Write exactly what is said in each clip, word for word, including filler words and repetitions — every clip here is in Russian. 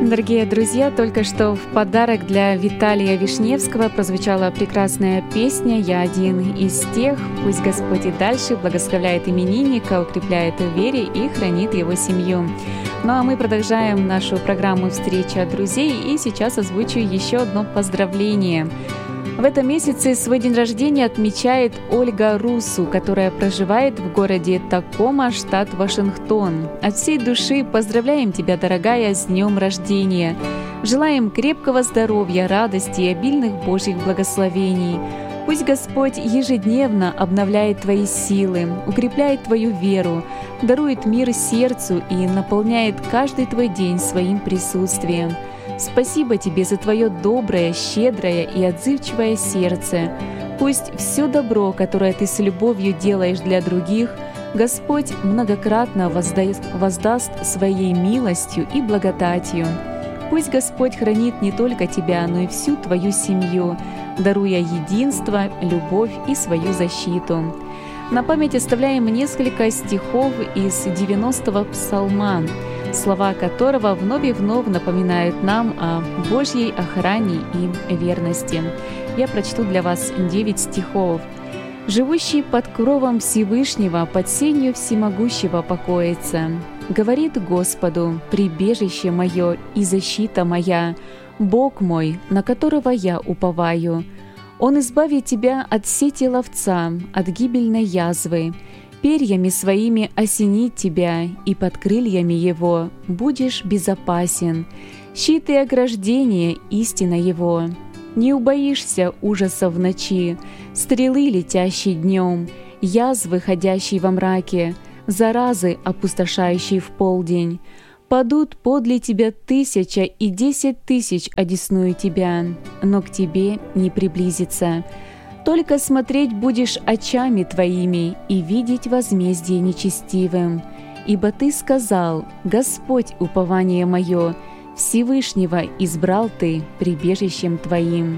Дорогие друзья, только что в подарок для Виталия Вишневского прозвучала прекрасная песня «Я один из тех». Пусть Господь и дальше благословляет именинника, укрепляет в вере и хранит его семью. Ну а мы продолжаем нашу программу «Встреча друзей», и сейчас озвучу еще одно поздравление. В этом месяце свой день рождения отмечает Ольга Русу, которая проживает в городе Такома, штат Вашингтон. От всей души поздравляем тебя, дорогая, с днем рождения. Желаем крепкого здоровья, радости и обильных Божьих благословений. Пусть Господь ежедневно обновляет твои силы, укрепляет твою веру, дарует мир сердцу и наполняет каждый твой день своим присутствием. Спасибо тебе за твое доброе, щедрое и отзывчивое сердце. Пусть все добро, которое ты с любовью делаешь для других, Господь многократно воздаст, воздаст своей милостью и благодатью. Пусть Господь хранит не только тебя, но и всю твою семью, даруя единство, любовь и свою защиту. На память оставляем несколько стихов из девяностого псалма, слова которого вновь и вновь напоминают нам о Божьей охране и верности. Я прочту для вас девять стихов. «Живущий под кровом Всевышнего, под сенью всемогущего покоится. Говорит Господу, прибежище мое и защита моя, Бог мой, на которого я уповаю. Он избавит тебя от сети ловца, от гибельной язвы. Перьями своими осенит тебя, и под крыльями его будешь безопасен. Щит и ограждение — истина его. Не убоишься ужаса в ночи, стрелы, летящей днем, язвы, ходящей во мраке, заразы, опустошающей в полдень. Падут подле тебя тысяча и десять тысяч одесную тебя, но к тебе не приблизится. Только смотреть будешь очами твоими и видеть возмездие нечестивым. Ибо ты сказал: Господь, упование мое, Всевышнего избрал ты прибежищем твоим».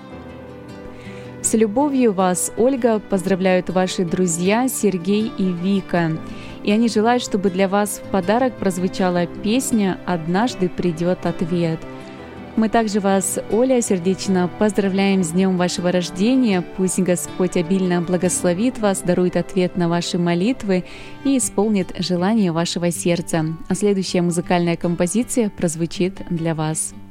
С любовью вас, Ольга, поздравляют ваши друзья Сергей и Вика. И они желают, чтобы для вас в подарок прозвучала песня «Однажды придет ответ». Мы также вас, Оля, сердечно поздравляем с днем вашего рождения. Пусть Господь обильно благословит вас, дарует ответ на ваши молитвы и исполнит желание вашего сердца. А следующая музыкальная композиция прозвучит для вас.